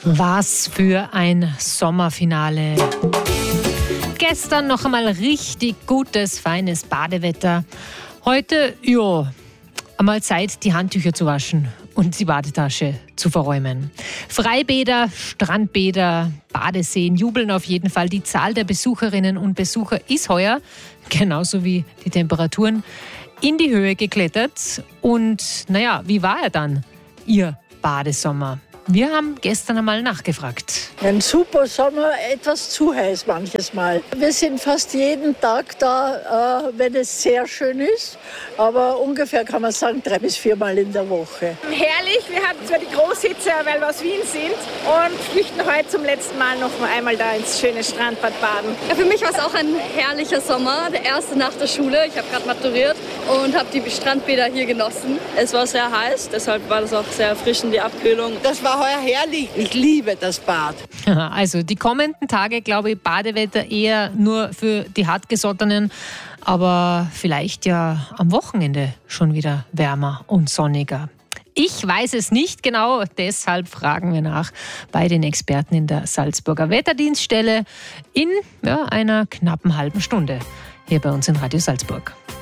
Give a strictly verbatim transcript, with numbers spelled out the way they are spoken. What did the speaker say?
Was für ein Sommerfinale. Gestern noch einmal richtig gutes, feines Badewetter. Heute, ja, einmal Zeit, die Handtücher zu waschen und die Badetasche zu verräumen. Freibäder, Strandbäder, Badeseen jubeln auf jeden Fall. Die Zahl der Besucherinnen und Besucher ist heuer, genauso wie die Temperaturen, in die Höhe geklettert. Und naja, wie war er dann, Ihr Badesommer? Wir haben gestern einmal nachgefragt. Ein super Sommer, etwas zu heiß manches Mal. Wir sind fast jeden Tag da, äh, wenn es sehr schön ist. Aber ungefähr kann man sagen, drei bis viermal in der Woche. Herrlich, wir hatten zwar die Großhitze, weil wir aus Wien sind und flüchten heute zum letzten Mal noch einmal da ins schöne Strandbad baden. Ja, für mich war es auch ein herrlicher Sommer, der erste nach der Schule. Ich habe gerade maturiert und habe die Strandbäder hier genossen. Es war sehr heiß, deshalb war das auch sehr erfrischend, die Abkühlung. Das war heuer herrlich. Ich liebe das Bad. Also die kommenden Tage, glaube ich, Badewetter eher nur für die Hartgesottenen, aber vielleicht ja am Wochenende schon wieder wärmer und sonniger. Ich weiß es nicht genau, deshalb fragen wir nach bei den Experten in der Salzburger Wetterdienststelle in ja, einer knappen halben Stunde hier bei uns in Radio Salzburg.